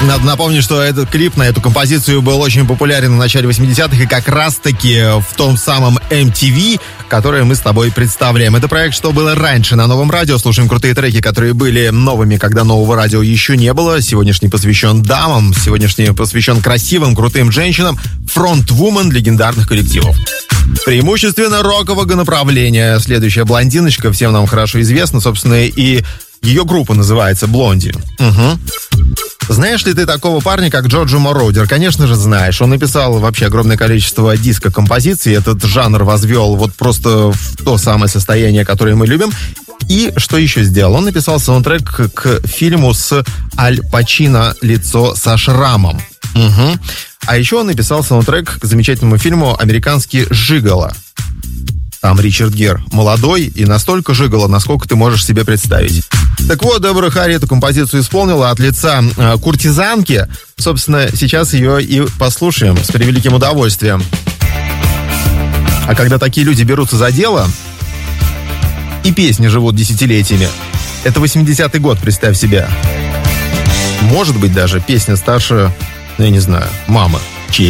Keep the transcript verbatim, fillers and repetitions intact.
Надо напомнить, что этот клип на эту композицию был очень популярен в начале восьмидесятых и как раз-таки в том самом эм ти ви, который мы с тобой представляем. Это проект «Что было раньше» на Новом радио. Слушаем крутые треки, которые были новыми, когда нового радио еще не было. Сегодняшний посвящен дамам, сегодняшний посвящен красивым, крутым женщинам, фронт-вумен легендарных коллективов. Преимущественно рокового направления. Следующая блондиночка, всем нам хорошо известна, собственно, и ее группа называется «Блонди». Угу. Знаешь ли ты такого парня, как Джорджо Мородер? Конечно же знаешь. Он написал вообще огромное количество диско-композиций. Этот жанр возвел вот просто в то самое состояние, которое мы любим. И что еще сделал? Он написал саундтрек к фильму с Аль Пачино «Лицо со шрамом». Угу. А еще он написал саундтрек к замечательному фильму «Американский жиголо». Там Ричард Гир молодой и настолько жиголо, насколько ты можешь себе представить. Так вот, Дебора Харри эту композицию исполнила от лица э, куртизанки. Собственно, сейчас ее и послушаем с превеликим удовольствием. А когда такие люди берутся за дело, и песни живут десятилетиями, это восьмидесятый год, представь себе. Может быть, даже песня старше, ну, я не знаю, мамы.